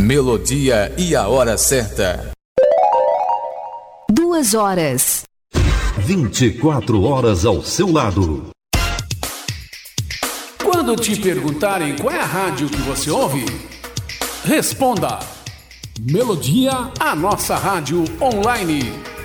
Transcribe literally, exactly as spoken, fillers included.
Melodia e a hora certa. Duas horas. vinte e quatro horas ao seu lado. Quando te perguntarem qual é a rádio que você ouve, responda: Melodia, a nossa rádio online.